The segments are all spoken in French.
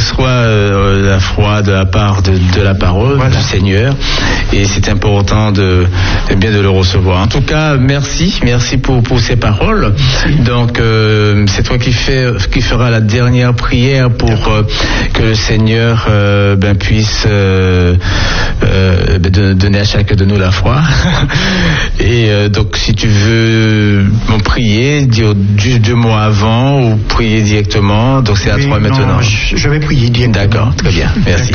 reçoit la foi de la part de la parole du Seigneur, et c'est important de le recevoir. En tout cas, merci pour ces paroles. Donc c'est toi qui fera la dernière prière pour que le Seigneur puisse donner à chacun de nous la foi. Et donc si tu veux prier, dire juste 2 mots avant ou prier directement, donc c'est à toi maintenant. Je vais prier directement. D'accord, très bien, merci.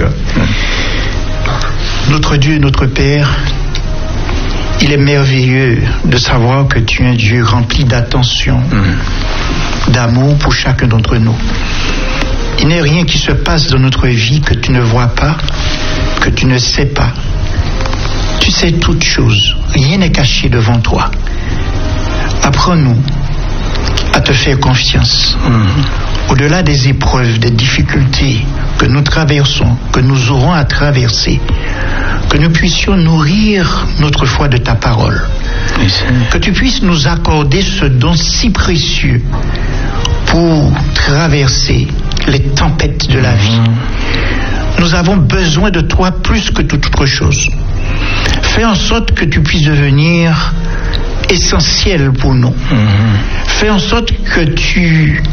Notre Dieu, notre Père, il est merveilleux de savoir que tu es un Dieu rempli d'attention, d'amour pour chacun d'entre nous. Il n'est rien qui se passe dans notre vie que tu ne vois pas, que tu ne sais pas. Tu sais toutes choses, rien n'est caché devant toi. Apprends-nous à te faire confiance. Au-delà des épreuves, des difficultés que nous traversons, que nous aurons à traverser, que nous puissions nourrir notre foi de ta parole. Que tu puisses nous accorder ce don si précieux pour traverser les tempêtes de la vie. Nous avons besoin de toi plus que toute autre chose. Fais en sorte que tu puisses devenir essentiel pour nous. Fais en sorte que tu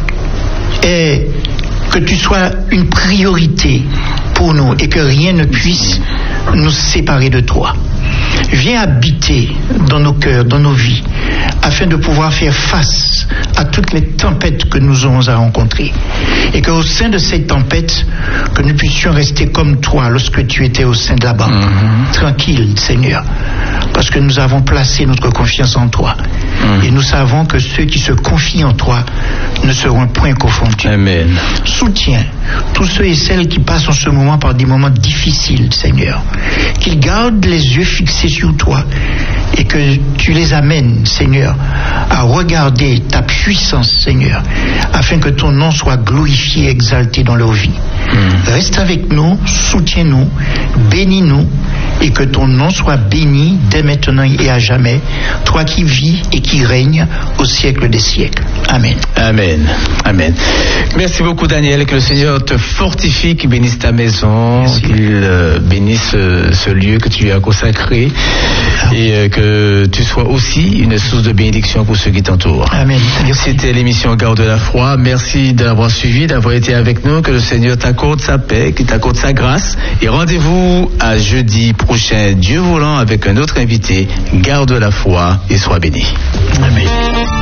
sois une priorité pour nous et que rien ne puisse nous séparer de toi. Viens habiter dans nos cœurs, dans nos vies, afin de pouvoir faire face à toutes les tempêtes que nous aurons à rencontrer. Et qu'au sein de ces tempêtes, que nous puissions rester comme toi lorsque tu étais au sein de la barque. Tranquille, Seigneur, parce que nous avons placé notre confiance en toi. Et nous savons que ceux qui se confient en toi ne seront point confondus. Amen. Soutiens tous ceux et celles qui passent en ce moment par des moments difficiles, Seigneur. Qu'ils gardent les yeux fixés sur toi et que tu les amènes, Seigneur, à regarder ta puissance, Seigneur, afin que ton nom soit glorifié et exalté dans leur vie. Reste avec nous, soutiens-nous, bénis-nous, et que ton nom soit béni dès maintenant et à jamais, toi qui vis et qui règnes au siècle des siècles. Amen. Amen. Amen. Merci beaucoup, Daniel. Que le Seigneur te fortifie, qu'il bénisse ta maison, qu'il bénisse ce lieu que tu lui as consacré, et que tu sois aussi une source de bénédiction pour ceux qui t'entourent. Amen. C'était l'émission Garde la foi. Merci d'avoir suivi, d'avoir été avec nous. Que le Seigneur t'accorde sa paix, qu'il t'accorde sa grâce. Et rendez-vous à jeudi prochain, Dieu voulant, avec un autre invité. Garde la foi et sois béni. Amen.